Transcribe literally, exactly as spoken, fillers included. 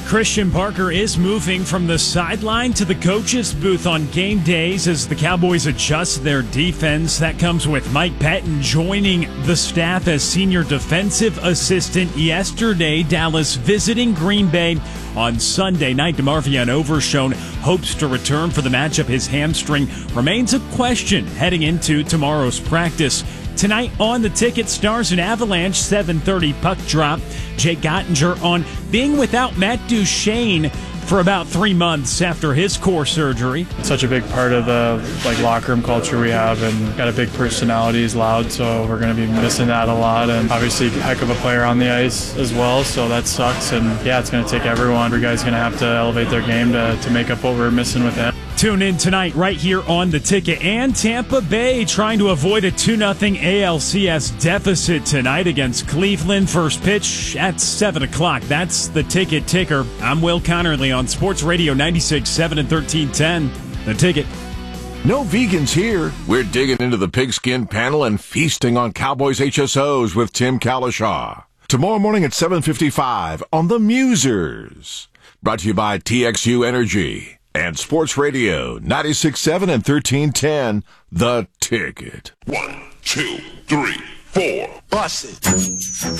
Christian Parker is moving from the sideline to the coach's booth on game days as the Cowboys adjust their defense. That comes with Mike Patton joining the staff as senior defensive assistant yesterday. Dallas visiting Green Bay on Sunday night. DeMarvion Overshown hopes to return for the matchup. His hamstring remains a question heading into tomorrow's practice. Tonight on the Ticket, Stars and Avalanche, seven thirty puck drop. Jake Ottinger on being without Matt Duchene for about three months after his core surgery. Such a big part of the like locker room culture we have, and got a big personality. He's loud, so we're going to be missing that a lot. And obviously, a heck of a player on the ice as well, so that sucks. And yeah, it's going to take everyone. Every guy's going to have to elevate their game to, to make up what we're missing with him. Tune in tonight right here on The Ticket. And Tampa Bay trying to avoid a two nothing A L C S deficit tonight against Cleveland. First pitch at seven o'clock. That's The Ticket Ticker. I'm Will Connerly on Sports Radio ninety-six point seven and thirteen ten. The Ticket. No vegans here. We're digging into the pigskin panel and feasting on Cowboys H S Os with Tim Kalishaw. Tomorrow morning at seven fifty-five on The Musers. Brought to you by T X U Energy. And Sports Radio ninety-six point seven and thirteen ten, The Ticket. One, two, three, four. Bust it.